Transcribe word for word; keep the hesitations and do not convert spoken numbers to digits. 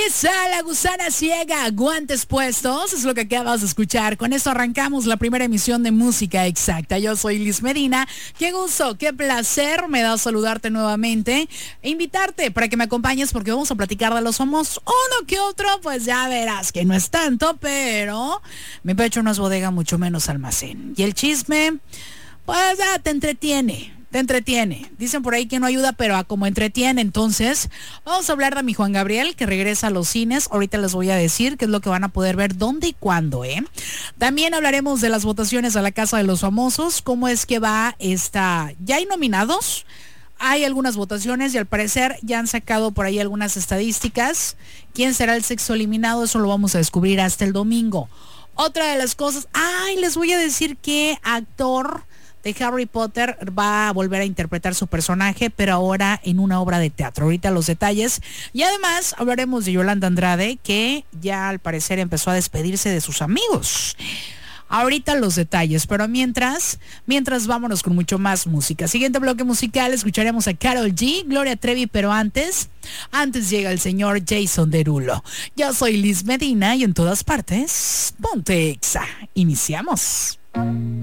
Esa, La Gusana Ciega, Guantes Puestos, es lo que acabas de escuchar. Con esto arrancamos la primera emisión de Música Exacta. Yo soy Liz Medina. Qué gusto, qué placer me da saludarte nuevamente e invitarte para que me acompañes porque vamos a platicar de los famosos. Uno que otro, pues ya verás que no es tanto, pero mi pecho no es bodega, mucho menos almacén. Y el chisme, pues ya te entretiene. Te entretiene. Dicen por ahí que no ayuda, pero a como entretiene. Entonces, vamos a hablar de mi Juan Gabriel, que regresa a los cines. Ahorita les voy a decir qué es lo que van a poder ver, dónde y cuándo, ¿eh? También hablaremos de las votaciones a la Casa de los Famosos, cómo es que va esta... ¿Ya hay nominados? Hay algunas votaciones y al parecer ya han sacado por ahí algunas estadísticas. ¿Quién será el sexto eliminado? Eso lo vamos a descubrir hasta el domingo. Otra de las cosas... ¡Ay! Les voy a decir qué actor de Harry Potter va a volver a interpretar su personaje, pero ahora en una obra de teatro. Ahorita los detalles. Y además hablaremos de Yolanda Andrade, que ya al parecer empezó a despedirse de sus amigos. Ahorita los detalles, pero mientras, mientras vámonos con mucho más música. Siguiente bloque musical, escucharemos a Karol G, Gloria Trevi, pero antes, antes llega el señor Jason Derulo. Yo soy Liz Medina y en todas partes, ponte Exa. Iniciamos.